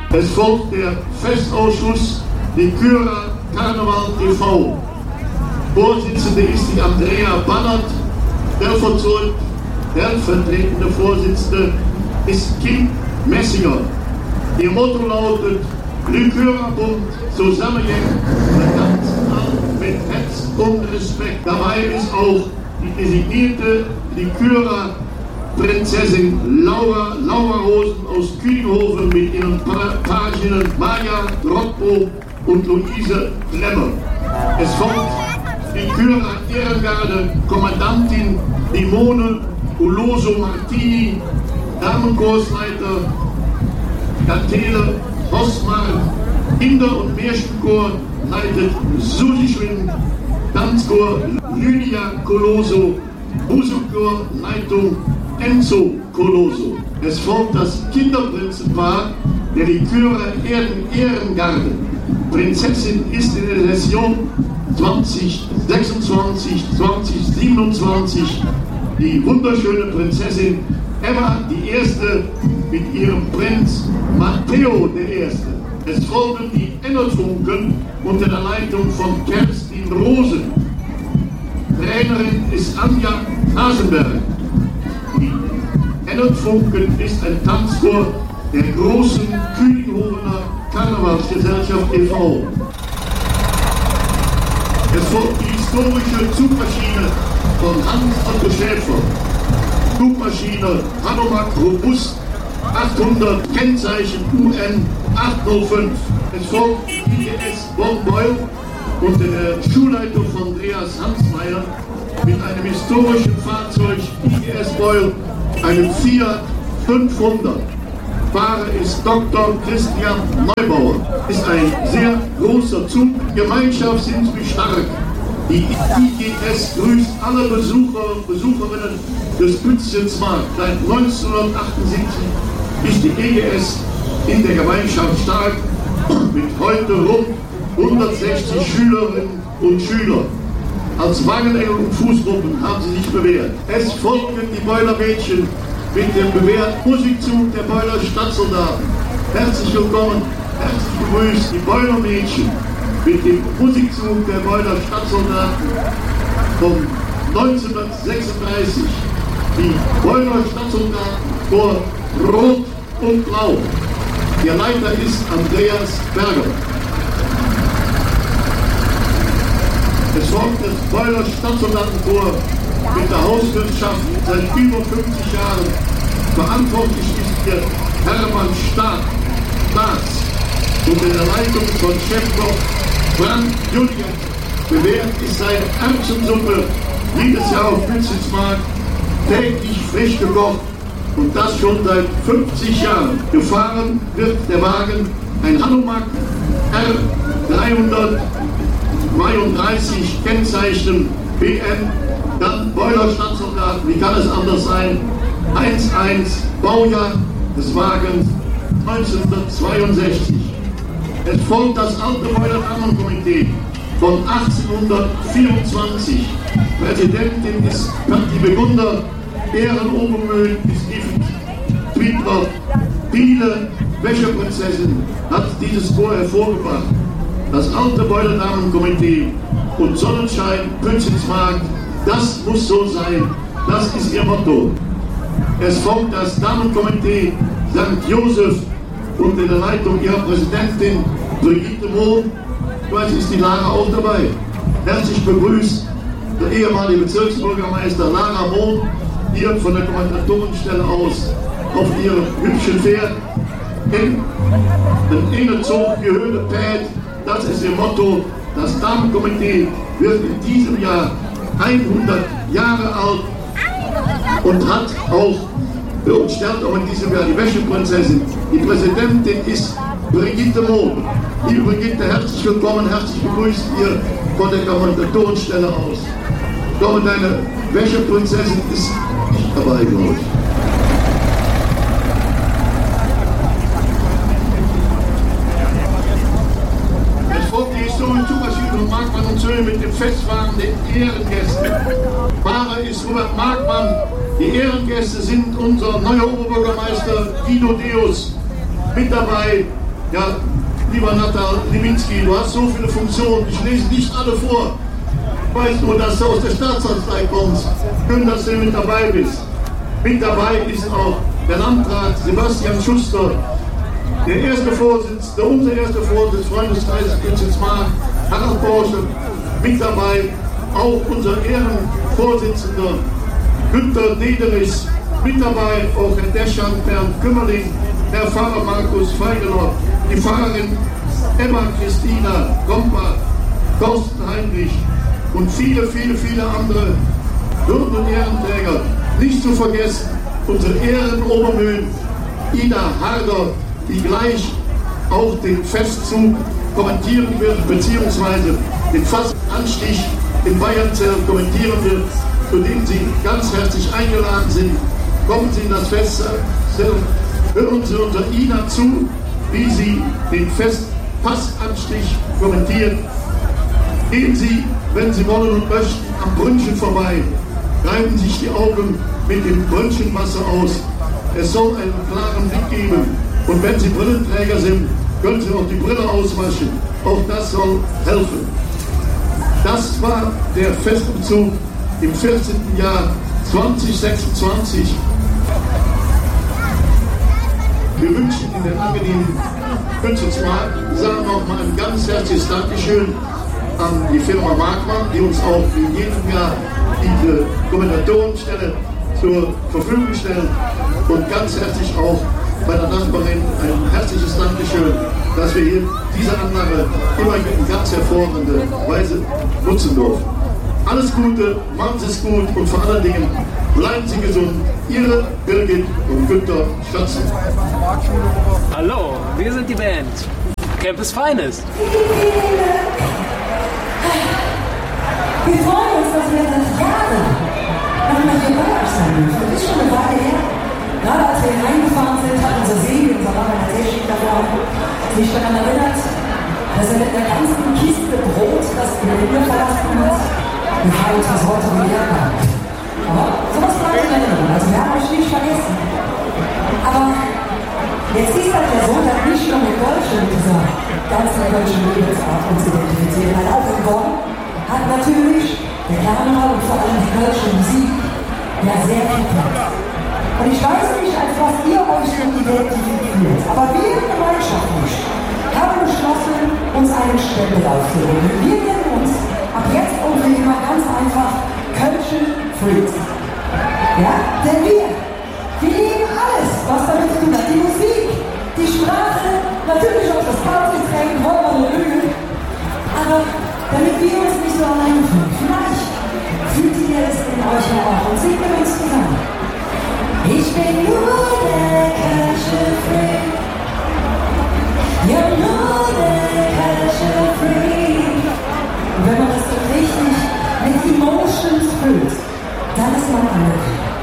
Es folgt der Festausschuss Lykyra Karneval e.V. Vorsitzende ist die Andrea Bannert, stellvertretende Vorsitzende ist Kim Messinger. Ihr Motto lautet Lykyra-Bund zusammenhängen mit Herz und Respekt. Dabei ist auch die designierte Lykyra-Prinzessin Laura Rosen aus Kühnhofen mit ihren Paginnen Maja Rotbo und Luise Klemmer. Es folgt Lykyra Ehrengarde Kommandantin Limone Uloso Martini, Damenchorsleiter Gatele Hosmar, Kinder- und Märchenchor leitet Susi Schwinn, Tanzchor Lydia Coloso, Musikchor Leitung Enzo Coloso. Es folgt das Kinderprinzenpaar der Lykyra Ehrengarde. Prinzessin ist in der Session 2026-2027 die wunderschöne Prinzessin Emma die Erste mit ihrem Prinz Matteo der Erste. Es folgen die Ennerfunken unter der Leitung von Kerstin Rosen. Trainerin ist Anja Hasenberg. Die Ennerfunken ist ein Tanzchor der großen Kühnhofener Karnevalsgesellschaft e.V. Es folgt die historische Zugmaschine von Hans-Otto Schäfer. Zugmaschine Hanomag Robust 800, Kennzeichen UN 805. Es folgt IGS Bonn-Beul unter der Schulleitung von Andreas Hansmeier mit einem historischen Fahrzeug IGS Beul, einem Fiat 500. Fahrer ist Dr. Christian Neubauer. Ist ein sehr großer Zug. Gemeinschaft sind wir stark. Die IGS grüßt alle Besucher und Besucherinnen des Pützchensmarkt. Seit 1978 ist die IGS in der Gemeinschaft stark, mit heute rund 160 Schülerinnen und Schülern. Als Wagenengel und Fußgruppen haben sie sich bewährt. Es folgen die Beuler-Mädchen mit dem bewährten Musikzug der Beuler Stadtsoldaten. Herzlich willkommen, herzlich begrüßt die Beuler-Mädchen mit dem Musikzug der Beuler Stadtsoldaten von 1936. Die Beuler Stadtsoldaten vor Rot und Blau. Der Leiter ist Andreas Berger. Es folgt das Beuler Stadtsoldatenchor mit der Hauswirtschaft seit über 50 Jahren. Verantwortlich ist der Hermann Staats unter der Leitung von Chefkoch Frank Julian. Bewährt ist seine Erbsensuppe jedes Jahr auf Pützchensmarkt täglich frisch gekocht und das schon seit 50 Jahren. Gefahren wird der Wagen ein Hanomag R332 Kennzeichen BN, dann Beuler Stadtsoldaten, wie kann es anders sein? 11 Baujahr des Wagens 1962. Es folgt das alte Beuler Damenkomitee von 1824. Präsidentin ist Patti Begunder, Ehrenobermühl ist Yves Twittler. Viele Wäscheprinzessin hat dieses Chor hervorgebracht. Das alte Beuler Damenkomitee und Sonnenschein, Pützchensmarkt, das muss so sein. Das ist ihr Motto. Es folgt das Damenkomitee St. Josef unter der Leitung ihrer Präsidentin Brigitte Mohn. Ich weiß, ist die Lara auch dabei. Herzlich begrüßt der ehemalige Bezirksbürgermeister Lara Mohn, hier von der Kommandatorenstelle aus auf ihrem hübschen Pferd in den Innenzug Gehöde Pät. Das ist ihr Motto. Das Damenkomitee wird in diesem Jahr 100 Jahre alt und hat auch und stellt auch in diesem Jahr die Wäscheprinzessin. Die Präsidentin ist Brigitte Mohn. Liebe Brigitte, herzlich willkommen, herzlich begrüßt ihr von der Kommandatorenstelle aus. Ich glaube, deine Wäscheprinzessin ist nicht dabei, glaube ich. Es folgt die historische Zugmaschine von Markmann und Söhne mit dem Festwagen der Ehrengäste. Fahrer ist Robert Markmann. Die Ehrengäste sind unser neuer Oberbürgermeister Guido Deus. Mit dabei Ja, lieber Natal Liminski, du hast so viele Funktionen, ich lese nicht alle vor. Ich weiß nur, dass du aus der Staatskanzlei kommst. Schön, dass du mit dabei bist. Mit dabei ist auch der Landrat Sebastian Schuster, der erste Vorsitzende, unser erster Vorsitzender des Freundeskreises Kützelsmark, Harald Porsche, mit dabei auch unser Ehrenvorsitzender Günter Dederis, mit dabei auch Herr Deschan, Bernd Kümmerling, Herr Pfarrer Markus Feigeler, die Pfarrerin Emma Christina Gompa, Thorsten Heinrich und viele, viele, viele andere Würden- und Ehrenträger. Nicht zu vergessen, unsere Ehrenobermühlen Ida Harder, die gleich auch den Festzug kommentieren wird, beziehungsweise den Fastanstich in Bayernzell kommentieren wird, zu dem Sie ganz herzlich eingeladen sind. Kommen Sie in das Festzelt, hören Sie unter Ida zu, wie sie den Fassanstich kommentiert. Gehen Sie, wenn Sie wollen und möchten, am Brünnchen vorbei. Reiben sich die Augen mit dem Brünnchenwasser aus. Es soll einen klaren Blick geben. Und wenn Sie Brillenträger sind, können Sie auch die Brille auswaschen. Auch das soll helfen. Das war der Festumzug im 14. Jahr 2026. Wir wünschen Ihnen den angenehmen Kützelsmarkt. Sagen nochmal ein ganz herzliches Dankeschön an die Firma Markmann, die uns auch in jedem Jahr diese Kommentatorenstelle zur Verfügung stellt. Und ganz herzlich auch bei der Nachbarin ein herzliches Dankeschön, dass wir hier diese Anlage immer in ganz hervorragender Weise nutzen dürfen. Alles Gute, machen Sie es gut und vor allen Dingen bleiben Sie gesund. Ihre Birgit und Günter Stötzel. Hallo, wir sind die Band Campus Finest. Wir freuen uns, dass wir seit Jahren nochmal hier bei euch sein dürfen. Das ist schon eine Weile her. Gerade als wir reingefahren sind, hat unser Sebi, unser Mann an der Technik davor, sich daran erinnert, dass er mit einer ganzen Kiste Brot das Gelände verlassen hat. Wir fragen uns bis heute, wie er kam. Aber sowas bleibt in Erinnerung. Also wir haben euch nicht vergessen. Aber jetzt ist halt der Sohn, der nicht nur mit Deutschland dieser ganzen deutschen Lebensart uns identifiziert, weil auch in Bonn hat natürlich der Karneval und vor allem die deutsche Musik ja sehr viel Platz. Und ich weiß nicht, als was ihr euch so identifiziert, aber wir gemeinschaftlich haben beschlossen, uns einen Stempel aufzunehmen. Wir nennen uns ab jetzt und für immer ganz einfach Kölschen Freaks. Ja? Denn wir lieben alles, was damit zu tun hat. Die Musik, die Sprache, natürlich auch das Partygetränk, Räuber und Öl. Aber damit wir uns nicht so alleine fühlen, vielleicht fühlt ihr es in euch auch und singt mit uns zusammen. Ich bin nur der Kölsche Freak. Ja, nur der Kölsche Freak. Und wenn man das so richtig mit Emotions füllt, dann ist man angekommen.